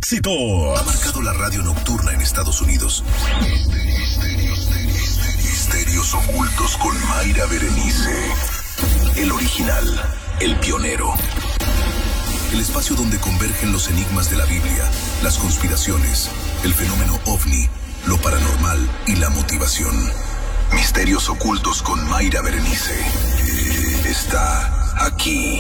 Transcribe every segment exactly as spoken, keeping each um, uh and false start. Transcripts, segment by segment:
éxito. Ha marcado la radio nocturna en Estados Unidos. Misterios ocultos con Mayra Berenice. El original, el pionero. El espacio donde convergen los enigmas de la Biblia, las conspiraciones, el fenómeno ovni, lo paranormal y la motivación. Misterios ocultos con Mayra Berenice. Está aquí.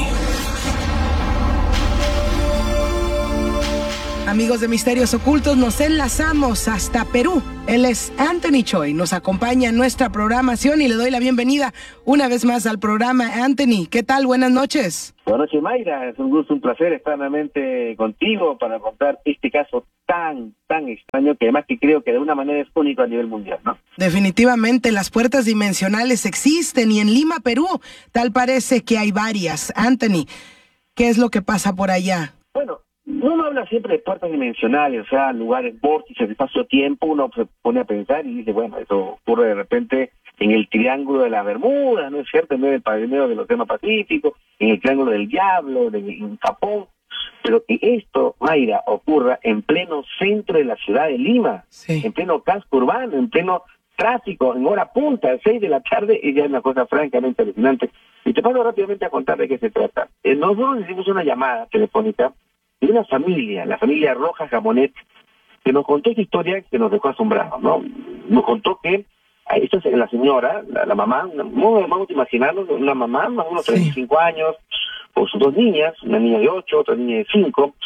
Amigos de Misterios Ocultos, nos enlazamos hasta Perú. Él es Anthony Choi, nos acompaña en nuestra programación y le doy la bienvenida una vez más al programa. Anthony, ¿qué tal? Buenas noches. Buenas noches, Mayra. Es un gusto, un placer estar nuevamente contigo para contar este caso tan, tan extraño que además que creo que de una manera es único a nivel mundial, ¿no? Definitivamente, las puertas dimensionales existen y en Lima, Perú, tal parece que hay varias. Anthony, ¿qué es lo que pasa por allá? Bueno, uno habla siempre de puertas dimensionales, o sea, lugares, vórtices, espacio-tiempo, uno se pone a pensar y dice, bueno, eso ocurre de repente en el Triángulo de las Bermudas, ¿no es cierto?, en medio del pavimento del Océano Pacífico, en el Triángulo del Diablo, de, en Japón, pero que esto, Mayra, ocurra en pleno centro de la ciudad de Lima, sí, en pleno casco urbano, en pleno tráfico, en hora punta, a las seis de la tarde, y ya es una cosa francamente alucinante. Y te paso rápidamente a contar de qué se trata. Eh, nosotros hicimos una llamada telefónica de una familia, la familia Rojas Gamonet, que nos contó esta historia que nos dejó asombrados, ¿no? Nos contó que esta es la señora, la, la mamá, una, no vamos a imaginarnos, una mamá, más o menos treinta y cinco sí. años, con sus dos niñas, una niña de ocho, otra niña de cinco,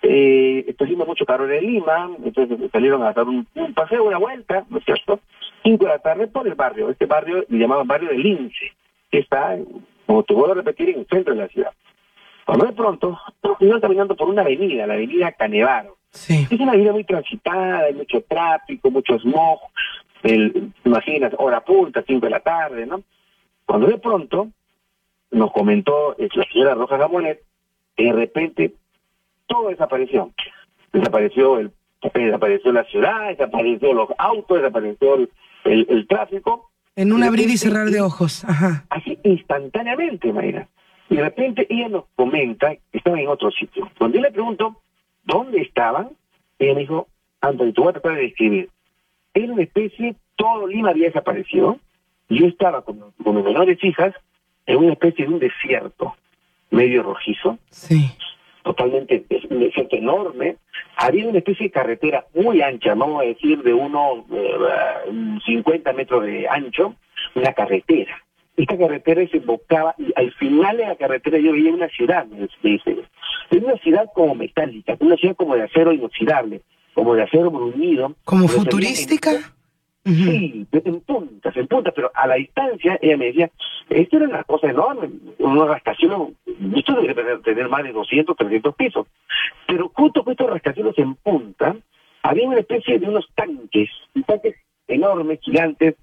eh, está haciendo mucho calor en Lima, entonces salieron a dar un, un paseo, una vuelta, ¿no es cierto?, cinco de la tarde por el barrio, este barrio le llamaban barrio del Lince, que está, como te vuelvo a repetir, en el centro de la ciudad. Cuando de pronto, iban caminando por una avenida, la avenida Canevaro. Sí. Es una avenida muy transitada, hay mucho tráfico, mucho smog, el, imaginas, hora punta, cinco de la tarde, ¿no? Cuando de pronto nos comentó la señora Rojas Gamonet, que de repente todo desapareció. Desapareció el, desapareció la ciudad, desapareció los autos, desapareció el, el, el tráfico. En un abrir y cerrar de ojos. Ajá. Así instantáneamente, Mayra. Y de repente ella nos comenta que estaban en otro sitio. Cuando yo le pregunto dónde estaban, ella me dijo, Anthony, te voy a tratar de describir. Era una especie, todo Lima había desaparecido, y yo estaba con, con mis menores hijas en una especie de un desierto, medio rojizo, sí, totalmente, un desierto enorme. Había una especie de carretera muy ancha, vamos a decir de unos eh, cincuenta metros de ancho, una carretera. Esta carretera se embocaba y al final de la carretera yo veía una ciudad, me dice, es una ciudad como metálica, una ciudad como de acero inoxidable, como de acero bruñido. ¿Como futurística? En, uh-huh. Sí, en puntas, en puntas, pero a la distancia ella me decía, esto era una cosa enorme, una rascacielos, esto debe tener más de doscientos, trescientos pisos, pero justo con estos rascacielos en punta, había una especie de unos tanques, tanques enormes, gigantes.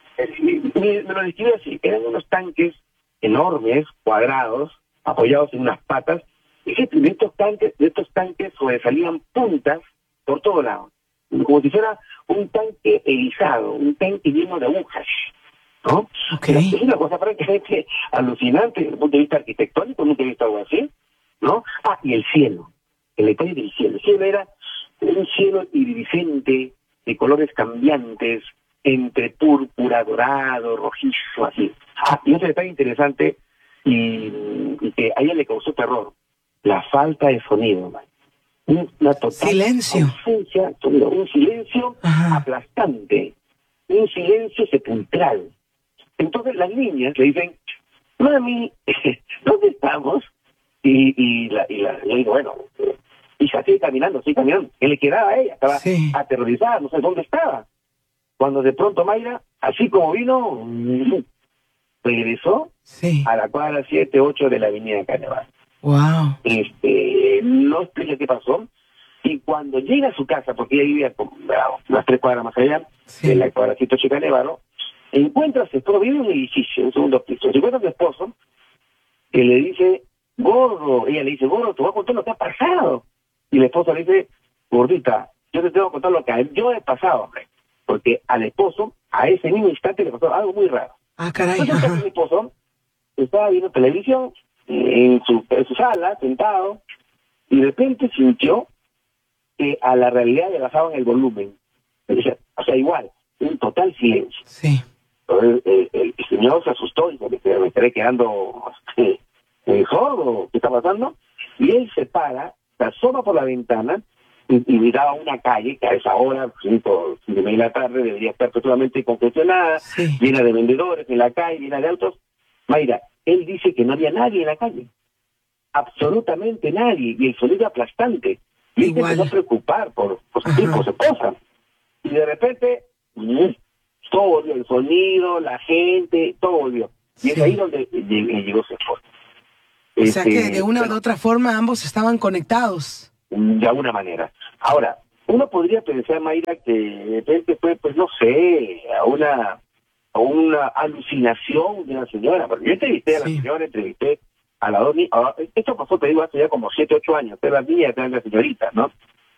Me, me lo describe así, eran unos tanques enormes, cuadrados, apoyados en unas patas, y de estos tanques, de estos tanques sobresalían puntas por todos lados, como si fuera un tanque erizado, un tanque lleno de agujas, ¿no? Okay. Es una cosa francamente alucinante desde el punto de vista arquitectónico, nunca he visto algo así, ¿no? Ah, y el cielo, el detalle del cielo, el cielo era un cielo iridiscente, de colores cambiantes, entre púrpura, dorado, rojizo, así. Ah, y otro detalle interesante, y, y que a ella le causó terror, la falta de sonido, man. Una total silencio. Ausencia, sonido, un silencio Ajá. aplastante, un silencio sepulcral. Entonces las niñas le dicen, mami, ¿dónde estamos? Y, y, la, y la, le digo, bueno, hija, sigue caminando, sigue caminando. ¿Qué le quedaba a ella? Estaba sí. aterrorizada, no sé dónde estaba. Cuando de pronto Mayra, así como vino, regresó sí. a la cuadra siete, ocho de la avenida Canevaro. Wow. Este, no explica qué pasó, y cuando llega a su casa, porque ella vivía con, bueno, unas tres cuadras más allá, sí. de la cuadra siete, ocho de Canevaro, encuentra a su esposo, vive en un edificio, un segundo piso, se encuentra a su esposo, que le dice, gordo, ella le dice, gordo, te voy a contar lo que ha pasado. Y el esposo le dice, gordita, yo te tengo que contar lo que yo he pasado, hombre. Porque al esposo, a ese mismo instante, le pasó algo muy raro. Ah, caray. Entonces, mi esposo estaba viendo televisión en su, en su sala, sentado, y de repente sintió que a la realidad le bajaban el volumen. O sea, igual, un total silencio. Sí. Entonces, eh, el señor se asustó y dijo, me estaré quedando eh, eh, sordo, ¿qué está pasando? Y él se para, se asoma por la ventana y, y miraba una calle que a esa hora, cinco, cinco y media de la tarde, debería estar totalmente congestionada, Sí. llena de vendedores en la calle, llena de autos. Mayra, él dice que no había nadie en la calle, absolutamente nadie, y el sonido aplastante. Y él se Igual. empezó a preocupar por, por su Ajá. tipo, su esposa. Y de repente, mm, todo volvió, el sonido, la gente, todo volvió. Y Sí. es ahí donde llegó, llegó su esposa. O sea Este, que de una bueno, u otra forma ambos estaban conectados. de alguna manera. Ahora, uno podría pensar, Mayra, que de repente fue, pues no sé, a una, a una alucinación de una señora. Porque yo entrevisté a la Sí. señora, entrevisté a la dos niñas. Esto pasó, te digo, hace ya como siete, ocho años. Pero las niñas eran las señoritas, ¿no?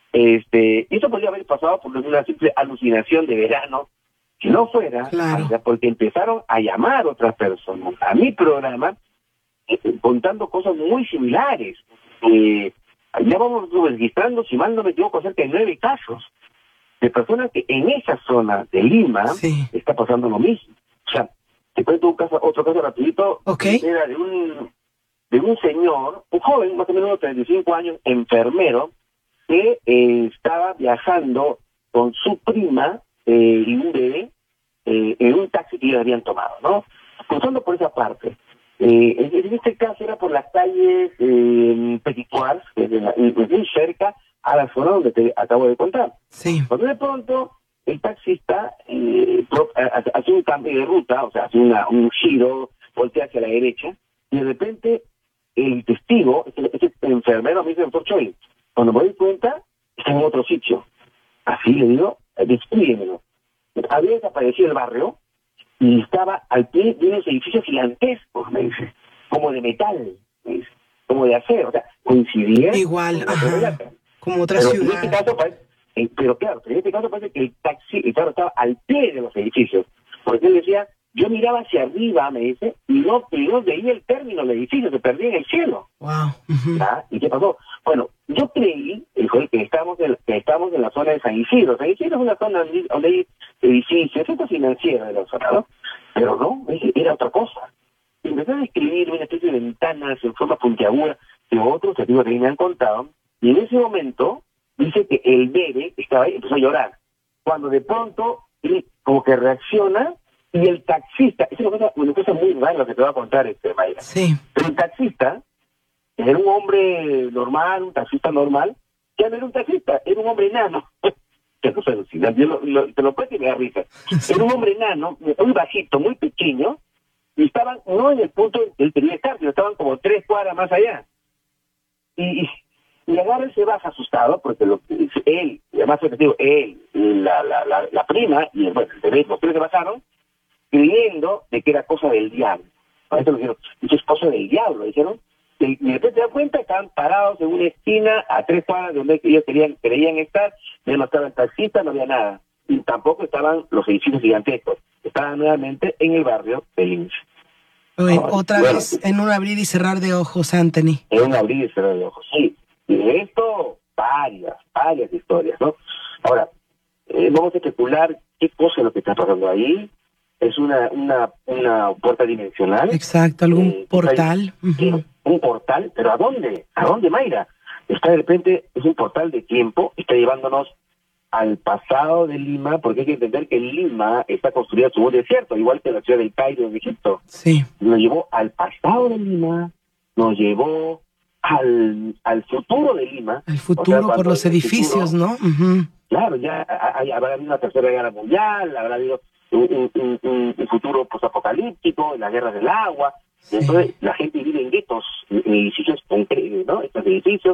Este, y esto podría haber pasado por una simple alucinación de verano, que no fuera, Claro. Mayra, porque empezaron a llamar otras personas a mi programa eh, contando cosas muy similares. Eh, ya vamos registrando, si mal no me equivoco, cerca de nueve casos de personas que en esa zona de Lima Sí. está pasando lo mismo. O sea, te cuento un caso, otro caso rapidito. Ok. Era de un, de un señor, un joven, más o menos de treinta y cinco años, enfermero, que eh, estaba viajando con su prima eh, y un bebé eh, en un taxi que ellos habían tomado, ¿no? Cruzando por esa parte. Eh, en, en este caso era por las calles eh, Peticuars, que es de la- muy cerca a la zona donde te acabo de contar. Sí. Cuando de pronto el taxista eh, pro- hace hace un cambio de ruta, o sea, hace una, un giro, voltea hacia la derecha, y de repente el testigo, ese, ese enfermero, me dice, doctor Choi, cuando me doy cuenta, está en otro sitio. Así le digo, descríbemelo. Había desaparecido el barrio y estaba al pie de unos edificios gigantescos, me dice, como de metal, me dice, como de acero, o sea, coincidía Igual, con la ajá. Rebeca. Como otra Pero en ciudad. este caso parece, eh, pero claro, pero en este caso parece que el taxi, el carro estaba al pie de los edificios, porque él decía, yo miraba hacia arriba, me dice, y no, y no veía el término del edificio, se perdía en el cielo. Wow. Ujú. ¿Ya? ¿Y qué pasó? Bueno, yo creí, dijo él, que estamos en, que estamos en la zona de San Isidro. San Isidro es una zona donde donde hay edificios, centro financiero de la zona, ¿no? Pero no, dije, era otra cosa. Y empecé a describir una especie de ventanas en forma puntiaguda de otros testigos que me han contado, y en ese momento dice que el bebé estaba ahí, empezó a llorar. Cuando de pronto, él como que reacciona, y el taxista, es una cosa, una cosa muy rara lo que te voy a contar, este Mayra. Sí. Pero el taxista era un hombre normal, un taxista normal, ya no era un taxista, era un hombre enano. Qué cosa alucinante, yo lo, lo, te lo puedes que me da risa. Era un hombre enano, muy bajito, muy pequeño, y estaban no en el punto del quería estar, sino estaban como tres cuadras más allá. Y, y, y agarra y se baja asustado, porque lo que dice él, y además te digo, él, la, la, la, la prima, y bueno, el bebé, los tres se bajaron, creyendo de que era cosa del diablo. Por eso lo dijeron, es cosa del diablo, dijeron. Y de repente se dan cuenta, estaban parados en una esquina a tres cuadras de donde ellos querían, creían estar, ya no estaba el taxista, no había nada. Y tampoco estaban los edificios gigantescos. Estaban nuevamente en el barrio de Lynch. Oye, No, otra bueno, vez en un abrir y cerrar de ojos, Anthony. en un abrir y cerrar de ojos, sí. Y de esto, varias, varias historias, ¿no? Ahora, eh, vamos a especular qué cosa es lo que está pasando ahí. Es una una una puerta dimensional. Exacto, algún Eh, portal. hay- Ujú. Un portal, pero ¿a dónde? ¿A dónde, Mayra? Está de repente, es un portal de tiempo, está llevándonos al pasado de Lima, porque hay que entender que Lima está construida sobre un desierto, igual que la ciudad del Cairo en Egipto. Sí. Nos llevó al pasado de Lima, nos llevó al, al futuro de Lima. El O sea, futuro por cuando los el edificios, futuro- ¿no? Ujú. Claro, ya hay- habrá habido una tercera guerra mundial, habrá habido un, un, un, un- un futuro posapocalíptico, la guerra del agua. Sí. Entonces la gente vive en guetos, en edificios concretos, ¿no? Estos edificios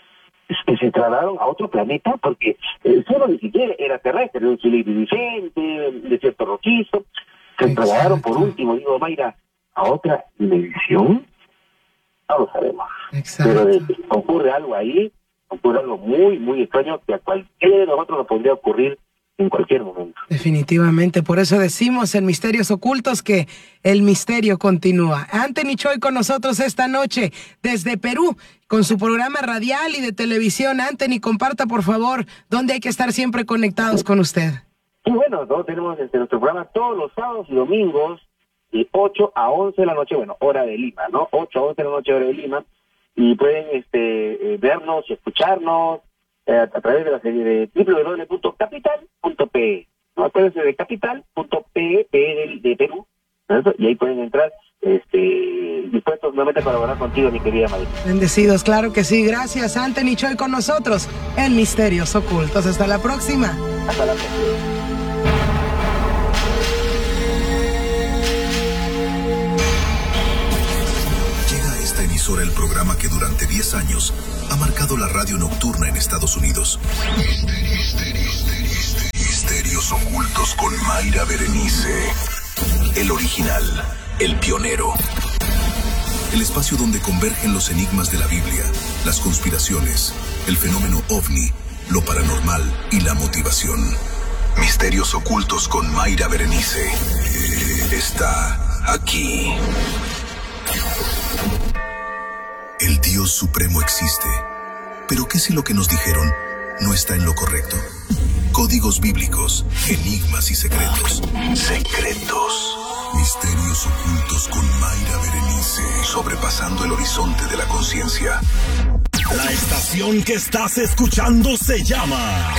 que se trasladaron a otro planeta porque el cielo ni siquiera era terrestre, era un cielo iridiscente, un desierto rojizo. Se Exacto. trasladaron por último, digo, Mayra, a otra dimensión. No lo sabemos. Exacto. Pero eh, ocurre algo ahí, ocurre algo muy, muy extraño que a cualquiera de nosotros nos podría ocurrir en cualquier momento. Definitivamente, por eso decimos en Misterios Ocultos que el misterio continúa. Anthony Choi con nosotros esta noche desde Perú, con su programa radial y de televisión. Anthony, comparta por favor dónde hay que estar siempre conectados con usted. Y bueno, nosotros tenemos este, nuestro programa todos los sábados y domingos, de ocho a once de la noche, bueno, hora de Lima, ¿no? ocho a once de la noche, hora de Lima, y pueden este, eh, vernos y escucharnos eh, a través de la serie de doble u doble u doble u punto capital punto pe e, ¿no? Acuérdense de capital punto pe e, P E de, de Perú, ¿no? Y ahí pueden entrar, este, dispuestos nuevamente a colaborar contigo, mi querida María. Bendecidos, claro que sí. Gracias, Anthony Choi con nosotros en Misterios Ocultos. Hasta la próxima. Hasta la próxima. Emisora el programa que durante diez años ha marcado la radio nocturna en Estados Unidos. Misterios Ocultos con Mayra Berenice. El original, el pionero. El espacio donde convergen los enigmas de la Biblia, las conspiraciones, el fenómeno ovni, lo paranormal y la motivación. Misterios Ocultos con Mayra Berenice. Está aquí. El Dios Supremo existe, pero ¿qué si lo que nos dijeron no está en lo correcto? Códigos bíblicos, enigmas y secretos. Secretos. Misterios Ocultos con Mayra Berenice. Sobrepasando el horizonte de la conciencia. La estación que estás escuchando se llama